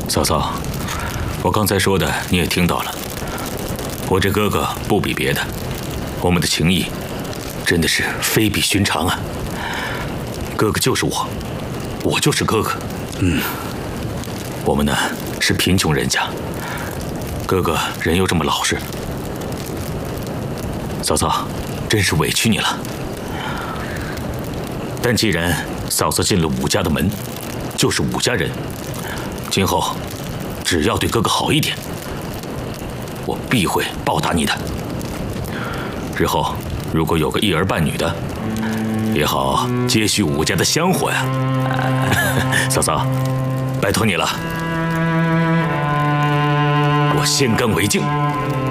嫂嫂，我刚才说的你也听到了，我这哥哥不比别的，我们的情谊真的是非比寻常啊。哥哥就是我，我就是哥哥。我们呢是贫穷人家，哥哥人又这么老实，嫂嫂真是委屈你了。但既然嫂嫂进了武家的门，就是武家人，今后只要对哥哥好一点，我必会报答你的。日后如果有个一儿半女的，也好接续武家的香火呀。嫂嫂，拜托你了，我先干为敬。